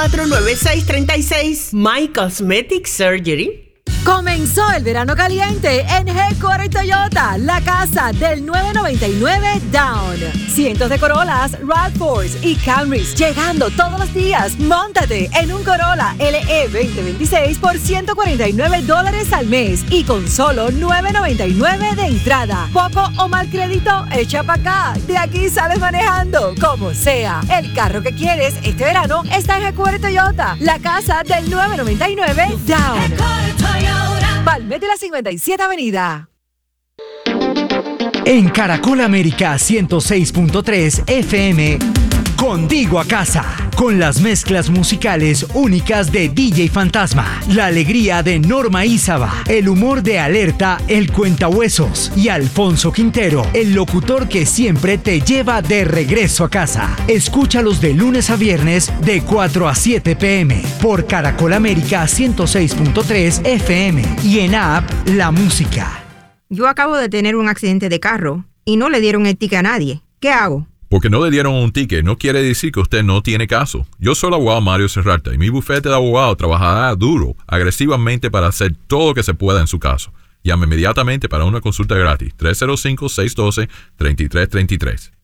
49636 My Cosmetic Surgery. Comenzó el verano caliente en Headquarter Toyota, la casa del 999 Down. Cientos de Corollas, RAV4s y Camrys llegando todos los días. Móntate en un Corolla LE 2026 por $149 al mes y con solo $999 de entrada. Poco o mal crédito, echa para acá. De aquí sales manejando, como sea. El carro que quieres este verano está en Headquarter Toyota, la casa del 999 Down. Palmet de la 57 Avenida. En Caracol América 106.3 FM, contigo a casa, con las mezclas musicales únicas de DJ Fantasma, la alegría de Norma Ízaba, el humor de Alerta, el Cuentahuesos y Alfonso Quintero, el locutor que siempre te lleva de regreso a casa. Escúchalos de lunes a viernes de 4 a 7 p.m. por Caracol América 106.3 FM y en app La Música. Yo acabo de tener un accidente de carro y no le dieron el ticket a nadie. ¿Qué hago? Porque no le dieron un ticket no quiere decir que usted no tiene caso. Yo soy el abogado Mario Serrata y mi bufete de abogado trabajará duro, agresivamente para hacer todo lo que se pueda en su caso. Llame inmediatamente para una consulta gratis. 305-612-3333.